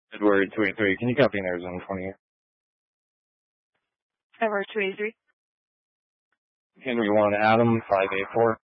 Edward 283. Can you copy in Arizona 20? Edward 283. Henry 1 Adam 584.